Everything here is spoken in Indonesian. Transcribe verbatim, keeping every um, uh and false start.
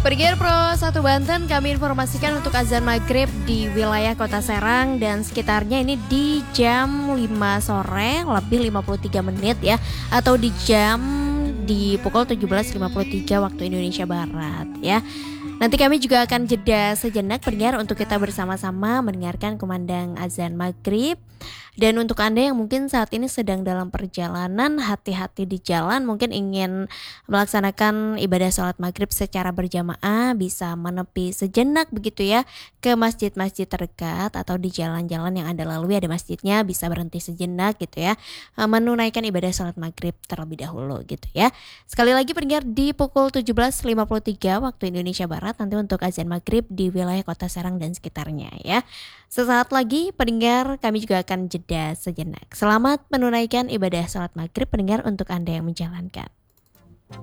Pendengar Pro satu Banten, kami informasikan untuk azan maghrib di wilayah Kota Serang dan sekitarnya ini di jam lima sore lebih lima puluh tiga menit ya, atau di jam di pukul tujuh belas lima puluh tiga waktu Indonesia Barat ya. Nanti kami juga akan jeda sejenak pendengar untuk kita bersama-sama mendengarkan kumandang azan maghrib. Dan untuk Anda yang mungkin saat ini sedang dalam perjalanan, hati-hati di jalan, mungkin ingin melaksanakan ibadah sholat maghrib secara berjamaah, bisa menepi sejenak begitu ya ke masjid-masjid terdekat, atau di jalan-jalan yang Anda lalui ada masjidnya, bisa berhenti sejenak gitu ya, menunaikan ibadah sholat maghrib terlebih dahulu gitu ya. Sekali lagi pendengar, di pukul tujuh belas lima puluh tiga waktu Indonesia Barat nanti untuk azan maghrib di wilayah Kota Serang dan sekitarnya ya. Sesaat lagi pendengar, kami juga akan jeda sejenak. Selamat menunaikan ibadah sholat maghrib pendengar untuk Anda yang menjalankan.